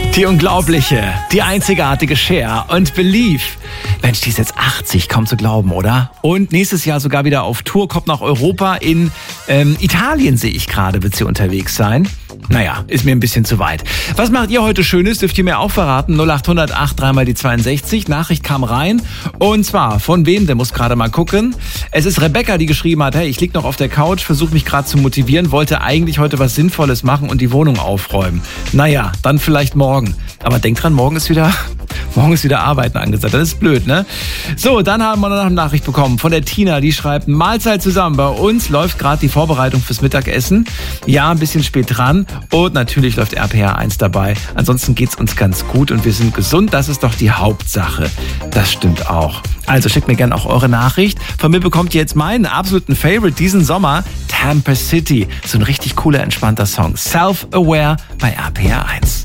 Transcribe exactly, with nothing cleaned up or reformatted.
Die unglaubliche, die einzigartige Cher und Believe. Mensch, die ist jetzt achtzig, kaum zu glauben, oder? Und nächstes Jahr sogar wieder auf Tour, kommt nach Europa. In ähm, Italien sehe ich gerade, wird sie unterwegs sein. Naja, ist mir ein bisschen zu weit. Was macht ihr heute Schönes? Dürft ihr mir auch verraten? null acht hundert acht drei mal die zweiundsechzig. Nachricht kam rein. Und zwar, von wem? Der muss gerade mal gucken. Es ist Rebecca, die geschrieben hat, hey, ich lieg noch auf der Couch, versuche mich gerade zu motivieren, wollte eigentlich heute was Sinnvolles machen und die Wohnung aufräumen. Naja, dann vielleicht morgen. Aber denkt dran, morgen ist wieder... Morgen ist wieder Arbeiten angesagt. Das ist blöd, ne? So, dann haben wir noch eine Nachricht bekommen von der Tina, die schreibt, Mahlzeit zusammen. Bei uns läuft gerade die Vorbereitung fürs Mittagessen. Ja, ein bisschen spät dran. Und natürlich läuft R P R eins dabei. Ansonsten geht's uns ganz gut und wir sind gesund. Das ist doch die Hauptsache. Das stimmt auch. Also schickt mir gerne auch eure Nachricht. Von mir bekommt ihr jetzt meinen absoluten Favorite diesen Sommer, Tampa City. So ein richtig cooler, entspannter Song. Self-Aware bei R P R eins.